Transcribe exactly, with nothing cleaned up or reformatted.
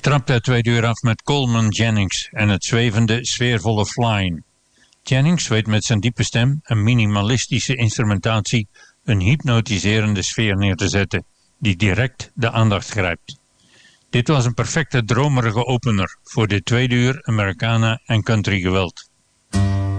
trapte het tweede uur af met Coleman Jennings en het zwevende, sfeervolle Flying. Jennings weet met zijn diepe stem en minimalistische instrumentatie een hypnotiserende sfeer neer te zetten, die direct de aandacht grijpt. Dit was een perfecte dromerige opener voor dit tweede uur Americana en country geweld.